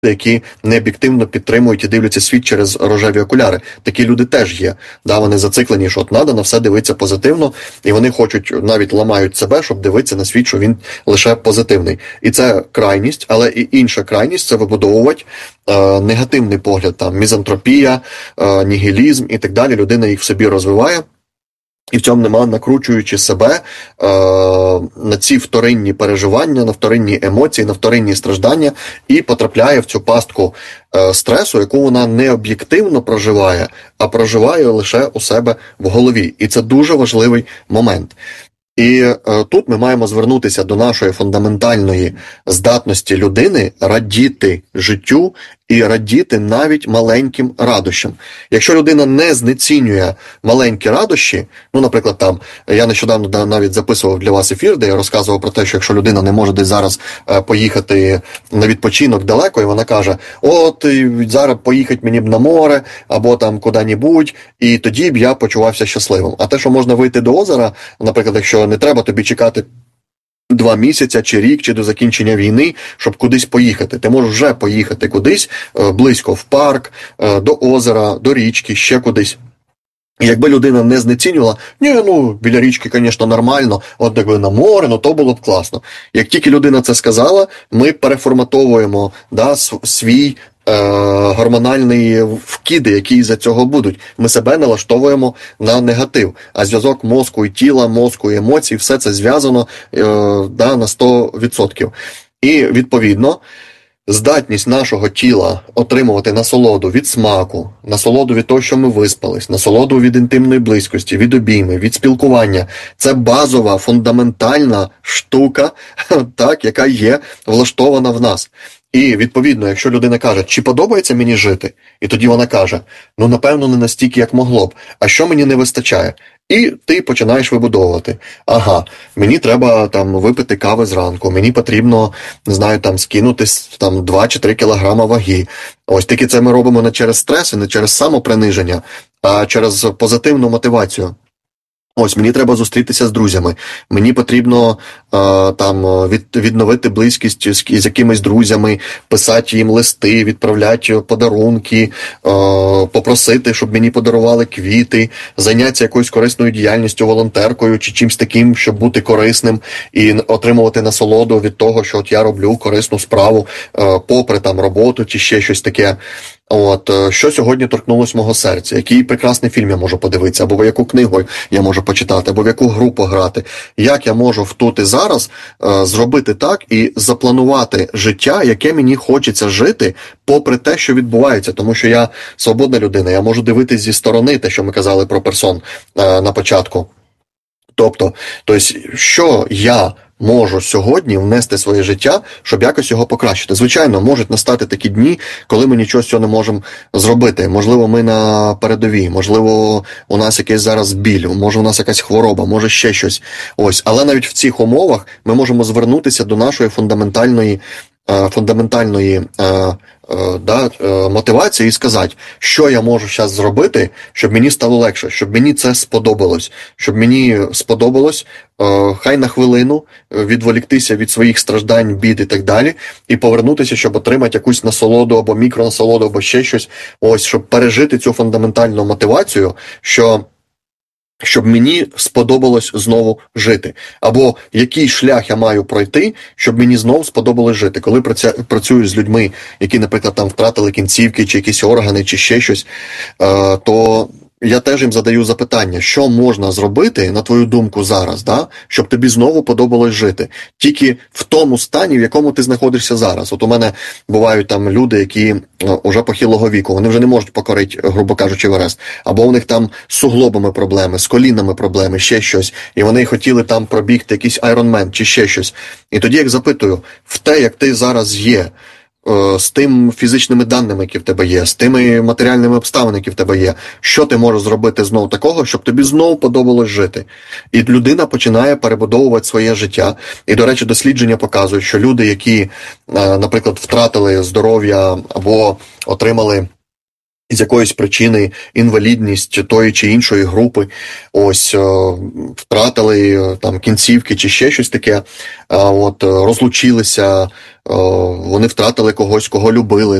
які необ'єктивно підтримують і дивляться світ через рожеві окуляри. Такі люди теж є. Да, вони зациклені, що от треба на все дивитися позитивно, і вони хочуть, навіть ламають себе, щоб дивитися на світ, що він лише позитивний. І це крайність, але і інша крайність – це вибудовувати негативний погляд, там, мізантропія, нігілізм і так далі. Людина їх в собі розвиває. І в цьому нема, накручуючи себе на ці вторинні переживання, на вторинні емоції, на вторинні страждання, і потрапляє в цю пастку стресу, яку вона не об'єктивно проживає, а проживає лише у себе в голові. І це дуже важливий момент. І тут ми маємо звернутися до нашої фундаментальної здатності людини радіти життю і радіти навіть маленьким радощам. Якщо людина не знецінює маленькі радощі, ну, наприклад, там, я нещодавно навіть записував для вас ефір, де я розказував про те, що якщо людина не може десь зараз поїхати на відпочинок далеко, і вона каже, от, зараз поїхати мені б на море, або там куди-небудь, і тоді б я почувався щасливим. А те, що можна вийти до озера, наприклад, якщо не треба тобі чекати 2 місяці, чи рік, чи до закінчення війни, щоб кудись поїхати. Ти можеш вже поїхати кудись, близько в парк, до озера, до річки, ще кудись. І якби людина не знецінювала, біля річки, звісно, нормально, от якби на море, то було б класно. Як тільки людина це сказала, ми переформатовуємо свій гормональні вкиди, які із-за цього будуть. Ми себе налаштовуємо на негатив. А зв'язок мозку і тіла, мозку і емоцій, все це зв'язано на 100%. І, відповідно, здатність нашого тіла отримувати насолоду від смаку, насолоду від того, що ми виспались, насолоду від інтимної близькості, від обійми, від спілкування – це базова, фундаментальна штука, яка є влаштована в нас. І, відповідно, якщо людина каже, чи подобається мені жити? І тоді вона каже, напевно, не настільки, як могло б. А що мені не вистачає? І ти починаєш вибудовувати. Ага, мені треба випити кави зранку, мені потрібно, скинути 2 чи 3 кілограма ваги. Ось тільки це ми робимо не через стрес і не через самоприниження, а через позитивну мотивацію. Ось, мені треба зустрітися з друзями, мені потрібно відновити близькість з якимись друзями, писати їм листи, відправляти подарунки, попросити, щоб мені подарували квіти, зайнятися якоюсь корисною діяльністю, волонтеркою чи чимось таким, щоб бути корисним і отримувати насолоду від того, що от я роблю корисну справу, попри роботу чи ще щось таке. Що сьогодні торкнулось мого серця, який прекрасний фільм я можу подивитися, або яку книгу я можу почитати, або в яку гру пограти. Як я можу тут і зараз зробити так і запланувати життя, яке мені хочеться жити, попри те, що відбувається. Тому що я свободна людина, я можу дивитись зі сторони, те, що ми казали про персон на початку. Тобто, що я можу сьогодні внести в своє життя, щоб якось його покращити. Звичайно, можуть настати такі дні, коли ми нічого з цього не можемо зробити. Можливо, ми на передовій, можливо, у нас якийсь зараз біль, може у нас якась хвороба, може ще щось. Ось, але навіть в цих умовах ми можемо звернутися до нашої фундаментальної мотивації і сказати, що я можу зараз зробити, щоб мені стало легше, щоб мені це сподобалось, щоб мені сподобалось хай на хвилину відволіктися від своїх страждань, бід і так далі, і повернутися, щоб отримати якусь насолоду або мікронасолоду, або ще щось, ось, щоб пережити цю фундаментальну мотивацію, щоб мені сподобалось знову жити. Або який шлях я маю пройти, щоб мені знову сподобалось жити. Коли працюю з людьми, які, наприклад, втратили кінцівки, чи якісь органи, чи ще щось, то я теж їм задаю запитання, що можна зробити, на твою думку, зараз, щоб тобі знову подобалось жити. Тільки в тому стані, в якому ти знаходишся зараз. От у мене бувають люди, які уже похилого віку, вони вже не можуть покорити, грубо кажучи, Еверест. Або у них з суглобами проблеми, з колінами проблеми, ще щось. І вони хотіли пробігти якийсь Ironman чи ще щось. І тоді я запитую, в те, як ти зараз є, з тим фізичними даними, які в тебе є, з тими матеріальними обставинами, які в тебе є, що ти можеш зробити знову такого, щоб тобі знову подобалось жити. І людина починає перебудовувати своє життя. І, до речі, дослідження показують, що люди, які, наприклад, втратили здоров'я або отримали з якоїсь причини інвалідність тої чи іншої групи, ось втратили там кінцівки чи ще щось таке, розлучилися, вони втратили когось, кого любили.